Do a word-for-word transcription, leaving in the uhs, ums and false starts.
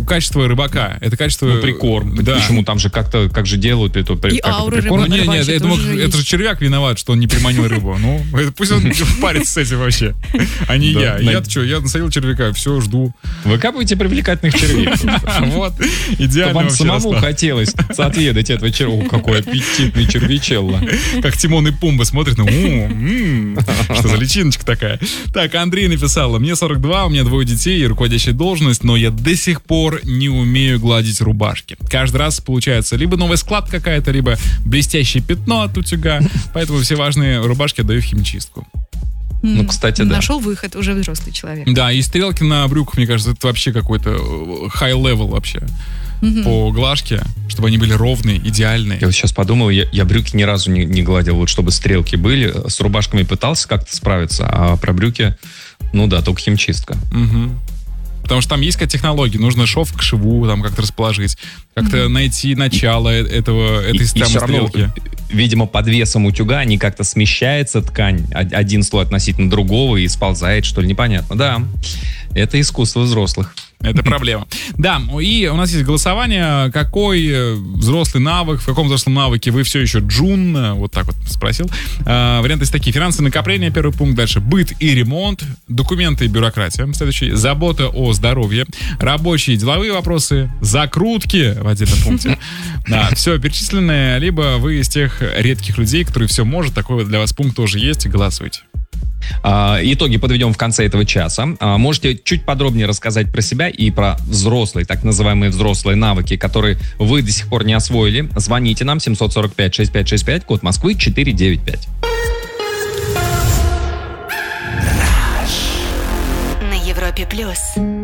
качество рыбака. Это качество... Ну, прикорм. Да. Почему? Там же как-то, как же делают это? И как аура это прикорм? рыбака. Ну, не, не, Рыбачий я думаю, тоже это же есть. червяк виноват, что он не приманил рыбу. Ну, это пусть он парится с этим вообще, а не я. Я-то что, я насадил червяка, все, жду. Выкапывайте привлекательных червей. Вот, идеально Вам вообще самому расклад. хотелось отведать этого червя. Какой аппетитный червячелло. Как Тимон и Пумба смотрят на... «М, м, Что за личиночка такая? Так, Андрей написала: мне сорок два, у меня двое детей и руководящая должность, но я до сих пор не умею гладить рубашки. Каждый раз получается либо новая складка какая-то, либо блестящее пятно от утюга, поэтому все важные рубашки отдаю в химчистку. Ну, кстати, да. Нашел выход, уже взрослый человек. Да, и стрелки на брюках, мне кажется, это вообще какой-то high-level вообще. По глажке, чтобы они были ровные, идеальные. Я вот сейчас подумал, я, я брюки ни разу не, не гладил, вот чтобы стрелки были. С рубашками пытался как-то справиться, а про брюки, ну да, только химчистка. Угу. Потому что там есть какая-то технология, нужно шов к шву там как-то расположить, как-то mm-hmm. найти начало этого, этой и, самой и равно, стрелки. Видимо, под весом утюга не как-то смещается ткань, один слой относительно другого и сползает, что ли, непонятно. Да, это искусство взрослых. Это проблема. Да, и у нас есть голосование. Какой взрослый навык, в каком взрослом навыке вы все еще джун? Вот так вот спросил. А, варианты есть такие. Финансовые накопления, первый пункт. Дальше быт и ремонт. Документы и бюрократия. Следующий. Забота о здоровье. Рабочие и деловые вопросы. Закрутки в отдельном пункте. Да, все перечисленное. Либо вы из тех редких людей, которые все может. Такой вот для вас пункт тоже есть. Голосуйте. А, итоги подведем в конце этого часа. А, можете чуть подробнее рассказать про себя и про взрослые, так называемые взрослые навыки, которые вы до сих пор не освоили. Звоните нам семь сорок пять шестьдесят пять шестьдесят пять, код Москвы четыре девять пять. На Европе плюс.